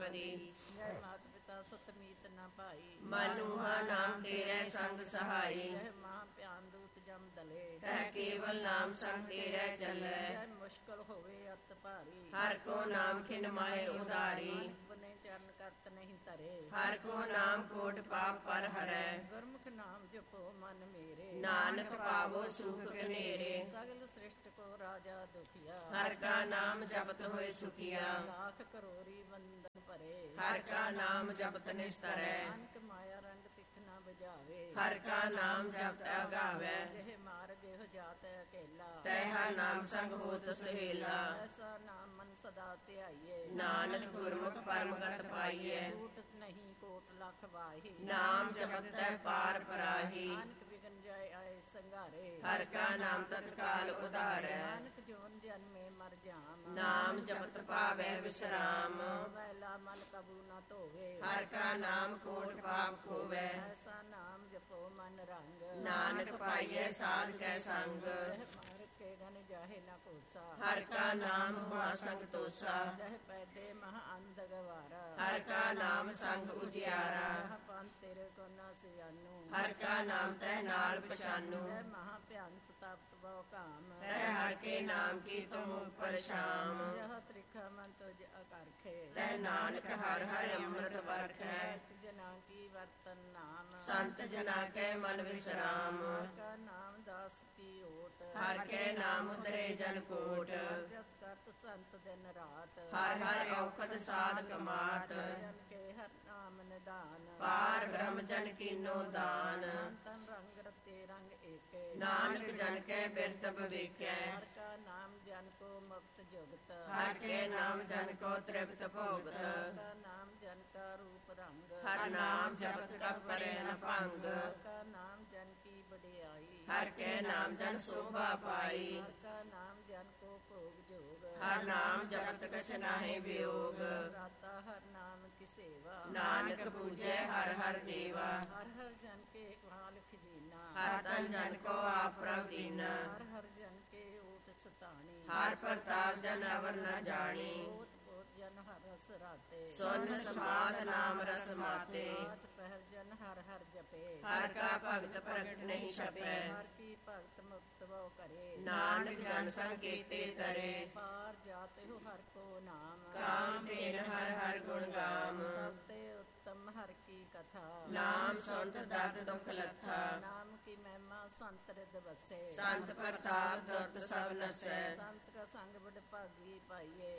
ਦੀ। ਜੈ ਮਾਤ ਪਿਤਾ ਸੁਤ ਮੀਤ ਨਾ ਭਾਈ, ਮਨੂਹਾ ਨਾਮ ਤੇਰੇ ਸੰਗ ਸਹਾਈ। ਜੈ ਮਹਾ ਪਿਆਨ ਦੂਤ ਜਮ ਦਲੇ, ਤਹਿ ਕੇਵਲ ਨਾਮ ਸੰਗ ਤੇਰੇ ਚੱਲੈ। ਜੈ ਮੁਸ਼ਕਲ ਹੋਵੇ ਅਤ ਭਾਰੀ, ਹਰ ਕੋ ਨਾਮ ਖਿਨ ਮਾਹੇ ਉਧਾਰੀ। ਬਨੇ ਚਰਨ ਕਰਤ ਨਹੀਂ ਧਰੇ, ਹਰ ਕੋ ਨਾਮ ਕੋਟ ਪਾਪ ਪਰ ਹਰੈ। ਗੁਰਮੁਖ ਨਾਮ ਜਪੋ ਮਨ ਮੇਰੇ, ਨਾਨਕ ਪਾਵੋ ਸੁਖ ਕਨੇਰੇ। ਸਗਲ ਸ੍ਰਿਸ਼ਟ ਕੋ ਰਾਜਾ ਦੁਖੀਆ, ਹਰ ਕਾ ਨਾਮ ਜਪਤ ਹੋਏ ਸੁਖੀਆ। ਲਾਖ ਕਰੋੜੀ ਵੰਦਨ ਭਰੇ, ਹਰ ਕਾ ਨਾਮ ਜਪਤ ਨਿਸਤਰੈ। ਨਾਨਕ ਮਾਇਆ ਰੰਗ ਤਿਖ ਨਾ ਬੁਝਾਵੇ, ਹਰ ਕਾ ਨਾਮ ਜਪਤ ਅਗਾਵੈ। ਜਿਹ ਮਾਰਗ ਇਹੋ ਜਾਤ ਅਕੇਲਾ, ਤੈ ਹਰ ਨਾਮ ਸੰਗ ਹੋਤ ਸਹੇਲਾ। ਐਸਾ ਨਾਮ ਮਨ ਸਦਾ ਧਿਆਈਏ, ਨਾਨਕ ਗੁਰਮੁਖ ਪਰਮਗਤ ਪਾਈਐ। ਟੂਟ ਨਹੀਂ ਕੋਟ ਲੱਖ ਵਾਹੀ, ਨਾਮ ਜਪਤ ਤੈ ਪਾਰ ਪਰਾਹੀ। ਨਾਨਕ ਵਿਗਨ ਜਾਏ ਆਏ ਸੰਘਾਰੇ, ਹਰ ਕਾ ਨਾਮ ਤਤਕਾਲ ਉਧਾਰੈ। ਨਾਨਕ ਜੋਨ ਜਨਮੇ ਮਰ ਜਾਮ, ਨਾਮ ਜਪਤ ਪਾਵੈ ਵਿਸਰਾਮ। ਵੈਲਾ ਮਨ ਕਬੂ ਨਾ ਧੋਵੇ, ਹਰ ਕਾ ਨਾਮ ਕੋਟ ਪਾਪ ਖੋਵੈ। ਐਸਾ ਨਾਮ ਜਪੋ ਮਨ ਰੰਗ, ਨਾਨਕ ਪਾਈਐ ਸਾਧ ਕੈ ਸੰਗ। ਜਹ ਮਾਰ ਕੇ ਗਨ ਜਾਹੇ ਨਾ ਕੋਸਾ, ਹਰ ਕਾ ਨਾਮ ਹੁਆ ਸੰਗ ਤੋਸਾ। ਜਹ ਪੈਡੇ ਮਹਾ ਅੰਧ ਗਵਾਰਾ, ਹਰ ਕਾ ਨਾਮ ਸੰਗ ਉਜਿਆਰਾ। ਜਹ ਪੰਥ ਤੇਰੇ ਕੋ ਨਾ ਸਿਆਨੂ, ਹਰ ਕਾ ਨਾਮ ਤੈ ਨਾਲ ਪਛਾਨੂ। ਜਹ ਮਹਾ ਭਿਆਨਕ ਤਪਤ ਬਹੁ ਕਾਮ, ਤੈ ਹਰ ਕੇ ਨਾਮ ਕੀ ਤੁਮ ਉਪਰ ਸ਼ਾਮ। ਜਹ ਤ੍ਰਿਖਾ ਮਨ ਤੁਜ ਅਕਰਖੇ, ਤੈ ਨਾਨਕ ਹਰ ਹਰ ਅੰਮ੍ਰਿਤ ਵਰਖੈ। ਐਤ ਜਨਾ ਕੀ ਵਰਤਨ ਨਾਮ, ਸੰਤ ਜਨਾ ਕੈ ਮਨ ਵਿਸਰਾਮ। ਹਰ ਕਾ ਨਾਮ ਦਾਸ ਕੀ ਓਟ, ਹਰ ਕੇ ਨਾਮ ਉਦਰੇ ਜਨ ਕੋਟ। ਜਸ ਕਰਤ ਸੰਤ ਦਿਨ ਰਾਤ, ਹਰ ਹਰ ਔਖਦ ਸਾਧ ਕਮਾਤ। ਜਨ ਕੇ ਹਰ ਨਾਮ ਨਿਦਾਨ, ਪਾਰ ਬ੍ਰਹਮ ਜਨ ਕੀਨੋ ਦਾਨ। ਤਨ ਰੰਗ ਰਤੇ ਰੰਗ ਏਕੇ, ਨਾਨਕ ਜਨ ਕੈ ਬਿਰਤ ਵੇਖੈ। ਹਰ ਕਾ ਨਾਮ ਜਨ ਕੋ ਮੁਕਤ ਜੁਗਤ, ਹਰ ਕੇ ਨਾਮ ਜਨ ਕੋ ਤ੍ਰਿਪਤ ਭੋਗਤ। ਹਰ ਕਾ ਨਾਮ ਜਨ ਕਾ ਰੂਪ ਰੰਗ, ਹਰ ਨਾਮ ਜਪਤ ਕਪ ਪਰੈ ਨ ਭੰਗ। ਹਰ ਕਾ ਨਾਮ ਜਨ ਕੀ ਵਡਿਆਈ, ਹਰ ਕੇ ਨਾਮ ਜਨ ਸੋਭਾ ਪਾਈ। ਹਰ ਕਾ ਨਾਮ ਜਨ ਕੋ ਭੋਗ ਜੋਗ, ਹਰ ਨਾਮ ਜਪਤ ਕਛ ਨਾਹਿ ਵਿਯੋਗ। ਰਾਤਾ ਹਰ ਨਾਮ ਕੀ ਸੇਵਾ, ਨਾਨਕ ਪੂਜੈ ਹਰ ਹਰ ਦੇਵਾ। ਹਰ ਹਰ ਜਨ ਕੇ ਮਾਲਕ ਜੀਨਾ, ਹਰ ਤਨ ਜਨ ਕੋ ਆਪ ਪ੍ਰਭ ਦੀਨਾ। ਹਰ ਹਰ ਜਨ ਕੇ ਓਟ ਸਤਾਣੀ, ਹਰ ਪ੍ਰਤਾਪ ਜਨ ਅਵਰ ਨ ਜਾਣੀ। ਪੋਤ ਪੋਤ ਜਨ ਹਰ ਰਸ ਰਾਤੇ, ਸੁਨ ਸਮਾਦ ਨਾਮ ਰਸ ਮਾਤੇ। ਆਠ ਪਹਿਰ ਜਨ ਹਰ ਹਰ ਜਪੇ, ਹਰ ਕਾ ਭਗਤ ਪ੍ਰਗਟ ਨਹੀਂ ਛਪੈ। ਹਰ ਕੀ ਭਗਤ ਮੁਕਤ ਬਹੁ ਕਰੇ, ਨਾਨਕ ਜਨ ਸੰਗ ਕੀਤੇ ਤਰੇ। ਪਾਰ ਜਾਤੇ ਹੋ ਹਰ ਕੋ ਨਾਮ, ਕਾਮ ਤੇਨ ਹਰ ਹਰ ਗੁਣ ਗਾਮ। ਸਭ ਤੇ ਉੱਤਮ ਹਰ ਕੀ ਕਥਾ, ਨਾਮ ਸੁਨਤ ਦਰਦ ਦੁਖ ਲੱਥਾ। ਨਾਮ ਕੀ ਮਹਿਮਾ ਸੰਤ ਰਿਦ ਵਸੇ, ਸੰਤ ਪ੍ਰਤਾਪ ਦੁਰਤ ਸਭ ਨਸੈ। ਸੰਤ ਕਾ ਸੰਗ ਬੜ ਭਾਗੀ ਪਾਈਏ,